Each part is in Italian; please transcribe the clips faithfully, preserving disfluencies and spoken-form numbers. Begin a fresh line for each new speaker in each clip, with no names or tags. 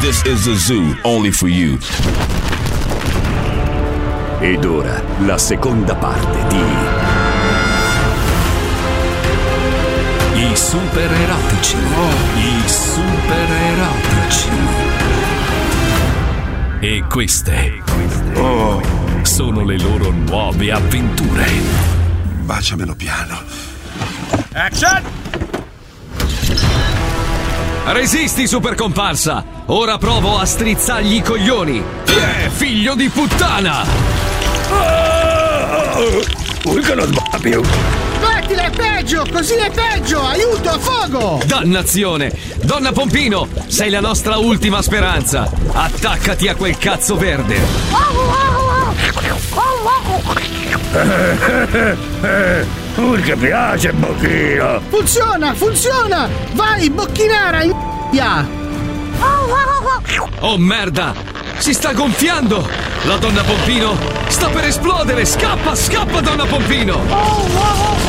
This is a zoo only for you.
Ed ora la seconda parte di I super erotici. Oh. I super erotici. E queste oh. sono le loro nuove avventure.
Baciamelo piano.
Action!
Resisti, super comparsa! Ora provo a strizzargli i coglioni! Eh, figlio di puttana!
Urca non va più!
Smettila, è peggio! Così è peggio! Aiuto, a fuoco!
Dannazione! Donna Pompino, sei la nostra ultima speranza! Attaccati a quel cazzo verde!
Urca piace, bocchino!
Funziona, funziona! Vai, bocchinara, in
Oh merda! Si sta gonfiando! La donna Pompino sta per esplodere! Scappa, scappa, donna Pompino!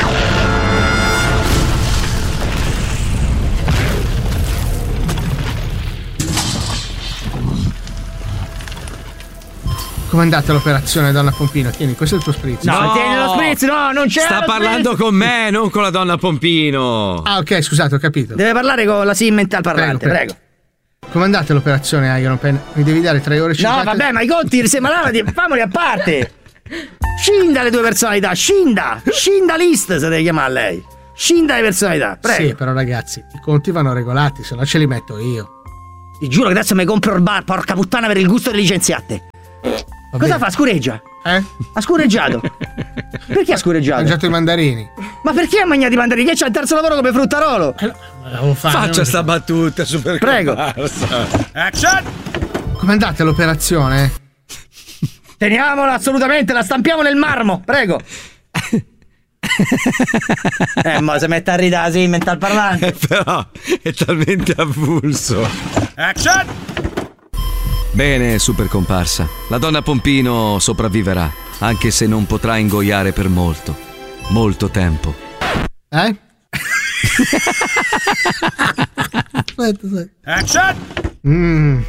Come è andata l'operazione, donna Pompino? Tieni, questo è il tuo spritz.
No, no, tieni lo spritz, no, non c'è.
Sta parlando
spritz.
con me, non con la donna Pompino.
Ah, ok, scusate, ho capito.
Deve parlare con la simmental parlante, prego.
prego. prego. Come è andata l'operazione, Iron Pen? Mi devi dare tre ore e cinquanta?
No, vabbè, ma i conti semanali, famoli a parte. Scinda le tue personalità, scinda. Scinda list, se deve chiamare lei. Scinda le personalità, prego.
Sì, però ragazzi, i conti vanno regolati, se no ce li metto io.
Ti giuro che adesso mi compro il bar, porca puttana, per il gusto delle licenziate.
Va
Cosa
bene.
fa? Scureggia?
Eh?
Ha scureggiato. Perché ha scureggiato?
Ha mangiato i mandarini.
Ma perché ha mangiato i mandarini? Che c'ha il terzo lavoro come fruttarolo?
Eh, no,
Faccia sta battuta, super
Prego.
comparsa.
Action!
Come è andata l'operazione?
Teniamola assolutamente, la stampiamo nel marmo, prego. Eh, mo si mette a ridere sì, mental parlante.
Però è talmente avulso.
Action!
Bene, super comparsa. La donna Pompino sopravviverà, anche se non potrà ingoiare per molto, molto tempo.
Eh? Aspetta, aspetta.
Action!
Mm.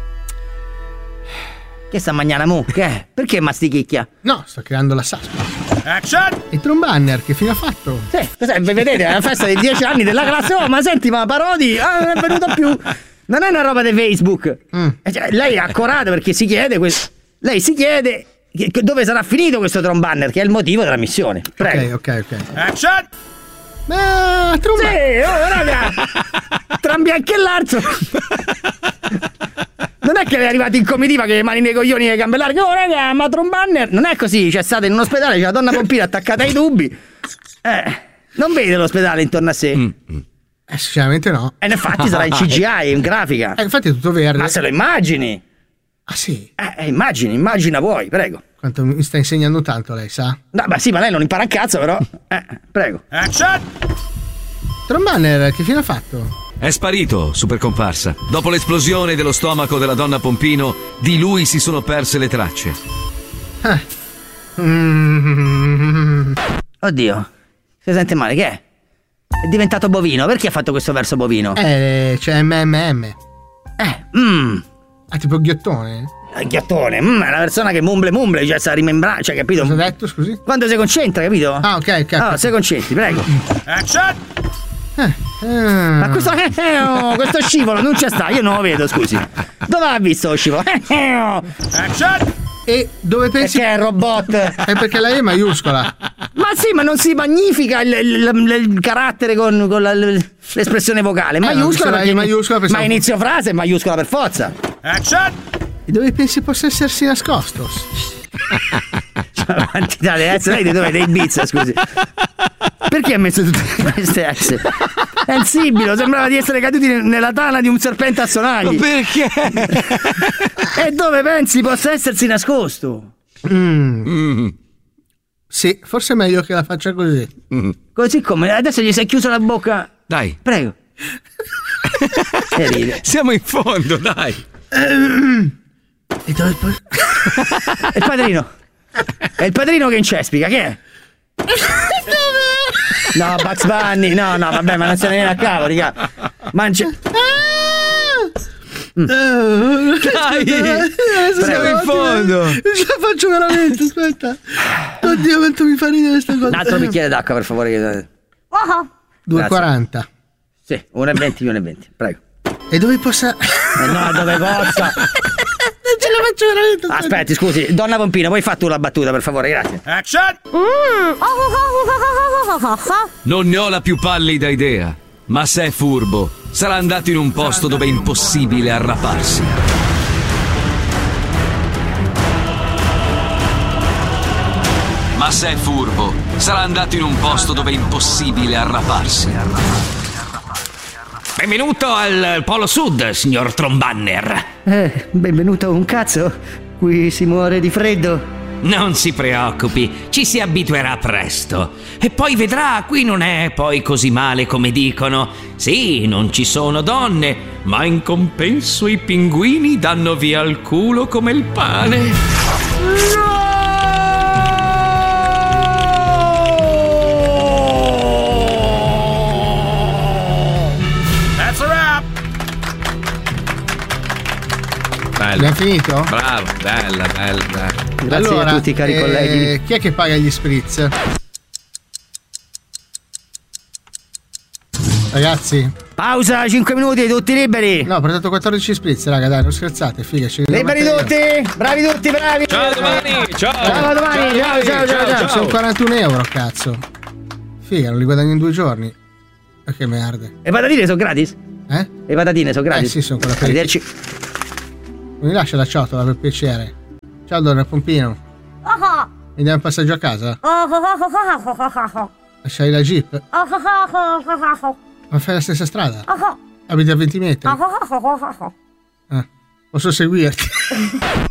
Che sta mangiando mu? Che è? Perché mastichicchia?
No, sto creando la saspa.
Action!
E Trombanner, che fine ha fatto?
Sì, cos'è? Vedete, è una festa dei dieci anni della classe. Oh, ma senti, ma Parodi ah, non è venuto più. Non è una roba di Facebook.
Mm.
Cioè, lei è accorata perché si chiede questo. Lei si chiede che- che dove sarà finito questo Trombanner, che è il motivo della missione. Prego.
Ok, ok, ok.
Action!
Ma Trombanner.
Sì, oh, raga! Tra un bianco e l'altro. Non è che è arrivato in comitiva che le mani nei coglioni e le gambe larghe. Oh, raga, ma Trombanner. Non è così. C'è stata in un ospedale, c'è la donna Pompino attaccata ai tubi. Eh, non vede l'ospedale intorno a sé.
Mm.
Eh, sinceramente no.
E infatti sarà in C G I, in grafica.
Eh, infatti è tutto verde.
Ma se lo immagini?
Ah sì?
Eh, eh, immagini, immagina voi, prego.
Quanto mi sta insegnando tanto lei, sa?
No, ma sì, ma lei non impara un cazzo, però. Eh, prego.
Action!
Trombanner, che fine ha fatto?
È sparito, super comparsa. Dopo l'esplosione dello stomaco della donna Pompino, di lui si sono perse le tracce.
Eh. Mm.
Oddio, si sente male, che è? È diventato bovino, perché ha fatto questo verso bovino?
Eh, c'è M M M.
Eh, mmm.
Ah, tipo ghiottone?
Il ghiattone, mm, è una persona che mumble mumble, cioè sta rimembrando, cioè, capito?
Cosa ha detto, scusi?
Quando si concentra, capito?
Ah, ok, ok.
Ah, si concentri, prego.
Action!
Eh,
Ma
eh.
questo, eh, eh, oh, questo scivolo non c'è sta, io non lo vedo, scusi. Dove ha visto lo scivolo? Eh, eh, oh.
Action!
E dove pensi?
Perché è il robot?
È perché la E è maiuscola.
Ma sì, ma non si magnifica il, il- il- il carattere con, con la- l'espressione vocale.
Eh, non
Maiuscola
sarà
perché,
in maiuscola per
ma
sempre.
inizio frase è maiuscola per forza.
Action!
E dove pensi possa essersi nascosto?
Quantità di S, lei di dove? Dei Ibiza, scusi. Perché ha messo tutte queste S? È un sibilo, sembrava di essere caduti nella tana di un serpente a sonagli.
Perché?
E dove pensi possa essersi nascosto?
Mm.
Mm.
Sì, forse è meglio che la faccia così.
Mm.
Così come adesso gli si è chiusa la bocca.
Dai,
Prego. E ride.
siamo in fondo, dai.
E dove poi?
È il padrino. È il padrino che incespica, che è? No, Bugs Bunny, no, no, vabbè, ma non se ne viene a capo, raga. Mangia.
Dai, siamo in fondo.
Non ce la faccio veramente, aspetta. Oddio, quanto mi fa ridere questa cosa.
Un altro bicchiere d'acqua, per favore.
due e quaranta.
Sì, uno e venti, uno e venti, prego.
E dove possa...
Eh no, dove possa?
Non ce la faccio veramente.
Aspetti, scusi, donna Pompino, puoi fare tu la battuta, per favore, grazie.
Action!
Non ne ho la più pallida idea, ma se è furbo, sarà andato in un posto dove è impossibile arraparsi. Ma se è furbo, sarà andato in un posto dove è impossibile arraparsi.
Benvenuto al Polo Sud, signor Trombanner.
Eh, benvenuto un cazzo. Qui si muore di freddo.
Non si preoccupi, ci si abituerà presto. E poi vedrà, qui non è poi così male come dicono. Sì, non ci sono donne, ma in compenso i pinguini danno via il culo come il pane. No!
Abbiamo finito?
Bravo, bella, bella, bella.
Grazie
allora,
a tutti, cari
eh,
colleghi.
Chi è che paga gli spritz? Ragazzi,
Pausa, cinque minuti, tutti liberi.
no, ho portato quattordici spritz, raga, dai, non scherzate, figa. ci devo
Liberi
mettere io.
tutti, bravi tutti, bravi.
Ciao domani, ciao.
Ciao domani, ciao, ciao, ciao, ciao.
Sono quarantuno euro, cazzo. Figa, non li guadagno in due giorni. Ma che merda.
E le patatine sono gratis?
Eh?
Le patatine sono gratis?
Eh sì, sono quelle per-
Arrivederci.
Mi lascia la ciotola per piacere. Ciao donna Pompino. Mi dai un passaggio a casa? Lasciai la jeep? Ma fai la stessa strada? Abiti a venti metri? Ah, posso seguirti?